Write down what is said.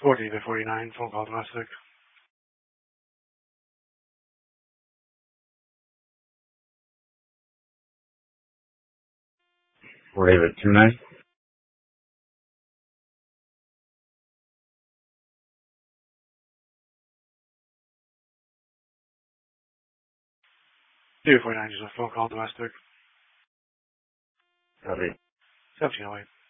40-49, phone call domestic. David 29. David 49, just a phone call domestic. Copy. 1708.